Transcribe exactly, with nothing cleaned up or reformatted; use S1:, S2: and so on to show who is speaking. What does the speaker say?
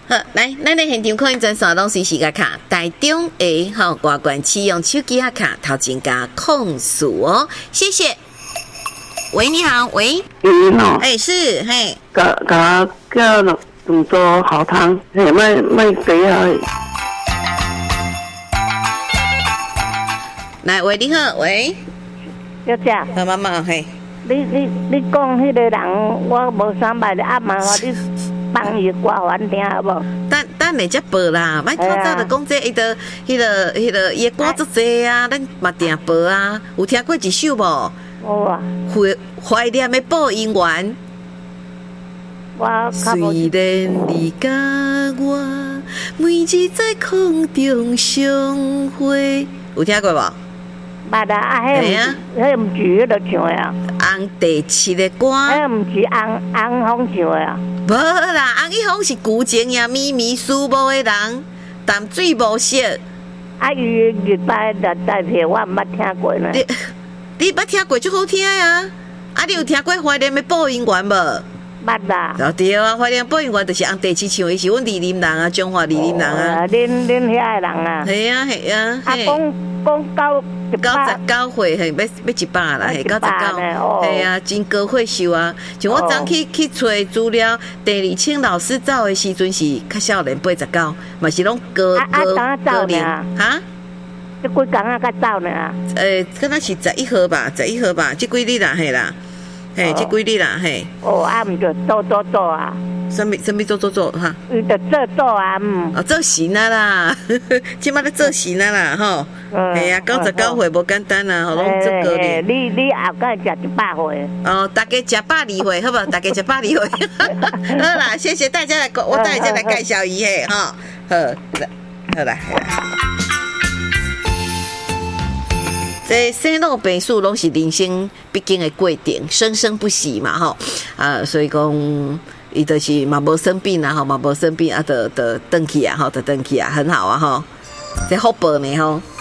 S1: 好，来，咱的现场可以转线拢随时个卡，台中的吼外观启用手机啊卡，头前加控诉哦，谢谢。喂，你好，喂，
S2: 你好，
S1: 哎、欸，是，嘿，
S2: 甲甲叫两桌好汤，嘿，卖卖鸡啊。
S1: 来，喂，你好，喂，
S3: 小姐，
S1: 好妈妈，嘿，
S3: 你你你讲迄个人，我无啥捌的，啊，麻烦你帮伊歌还听好无？
S1: 等等下才报啦，莫透早就讲这伊个、迄个、迄个伊个歌足济啊，咱嘛定报啊，有听过一首无？
S3: 有啊。
S1: 怀怀念的播音员。
S3: 我
S1: 虽然你甲我每日在空中相会，有听过无？
S3: 捌啦，啊，迄
S1: 啊，
S3: 迄毋是迄个唱的啊。
S1: 红第七的歌，
S3: 迄毋是红红风唱的啊。
S1: 无啦，红一峰是古井呀，咪咪苏无的人，淡水无色。
S3: 啊，伊日台日台片我毋捌听过呢。
S1: 你你捌听过就好听啊！啊，你有听过怀念的播音员无？
S3: 捌啦。
S1: 哦对啊，怀念播音员就是红第七唱，伊是阮梨林人啊，中华梨林人啊。
S3: 恁恁遐个人啊。
S1: 系啊系啊。
S3: 啊，讲讲到
S1: 九十九岁，嘿，要要一百啦，嘿，九十九，嘿啊，真高岁数啊！像我昨去去找资料，第二清老师走的时阵是较少年，八十九，嘛是拢高高高龄哈。
S3: 这几工啊，才走呢啊？
S1: 诶，可能是十一号吧，十一号吧，这几日啦，嘿啦，嘿，这几日啦，嘿。
S3: 哦，啊，毋着做做做啊！
S1: 什么什么做做做哈？
S3: 伊着做做啊，嗯。
S1: 哦，做神啊啦，即摆咧做神啊啦，吼。系啊，九十九岁无简单啊，吼，拢做高龄。
S3: 你你后盖食一百岁。
S1: 哦，大家食百二岁，好不好？大家食百二岁。好啦，谢谢大家来，我大家来介绍伊嘿，哈，好，好啦，好啦。这生老病死拢是人生必经的过程，生生不息嘛，吼啊，所以讲伊就是嘛无生病啊，吼嘛无生病啊，得得登去啊，吼得登去啊，很好啊，吼，这好报呢，吼。